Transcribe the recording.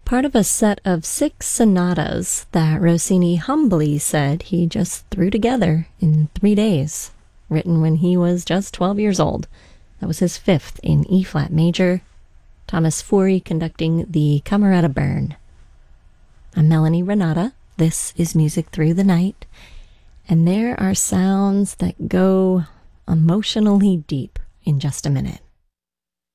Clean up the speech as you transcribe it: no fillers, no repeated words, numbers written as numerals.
part of a set of 6 sonatas that Rossini humbly said he just threw together in 3 days, written when he was just 12 years old. That was his 5th in E-flat major. Thomas Fury conducting the Camerata Bern. I'm Melanie Renata. This is Music Through the Night. And there are sounds that go emotionally deep in just a minute.